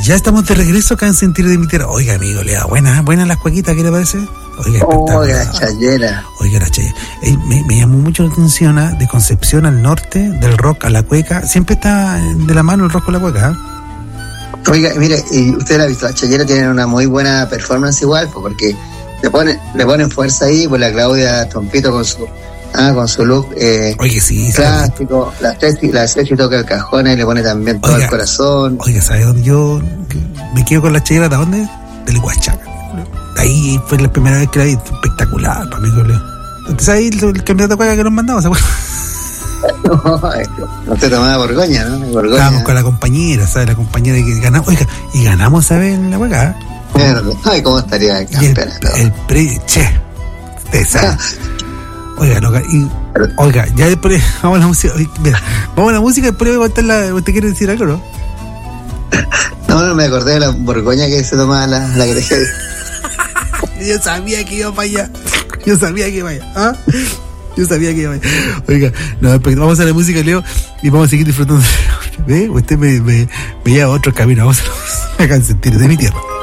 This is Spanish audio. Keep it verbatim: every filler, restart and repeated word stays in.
Ya estamos de regreso acá en Sentir de mi Tierra. Oiga, amigo, le da buenas, buenas las cuequitas, ¿qué le parece? Oiga, Oiga, la chayera. Oiga, la chayera. Eh, me, me llamó mucho la atención, ¿eh? De Concepción al norte, del rock a la cueca. Siempre está de la mano el rock con la cueca, ¿eh? Oiga, mire, y usted la ha visto, la chayera tiene una muy buena performance igual, porque le ponen, le ponen fuerza ahí, pues la Claudia Trompito con su ah, con su look eh, Oye, sí, clásico, sí. la Ceci, la Ceci toca el cajón y le pone también todo, oiga, el corazón. Oiga, ¿sabe dónde yo me quedo con la chayera? ¿De dónde? Del Huachaca. Ahí fue la primera vez que la vi, espectacular, amigo Leo. Entonces ahí el, el campeonato de cueca que nos mandamos, ¿se acuerdan? No, no te tomaba Borgoña, ¿no? Borgoña. Estábamos con la compañera, ¿sabes? La compañera que ganamos, oiga, y ganamos, ¿sabes? En la hueca. Ay, ¿cómo estaría el campeonato? El, el pre, che, esa. Oiga, loca, y, oiga, ya después, vamos a la música, mira, vamos a la música y después voy a contar la, ¿usted quiere decir algo, no? No, no me acordé de la Borgoña que se tomaba la, la que Yo sabía que iba para allá, yo sabía que iba allá, ¿ah? Yo sabía que iba allá. Oiga, no, vamos a la música, Leo, y vamos a seguir disfrutando. ¿Ve? Usted me, me, me lleva a otro camino, vamos a, a Sentir de mi Tierra.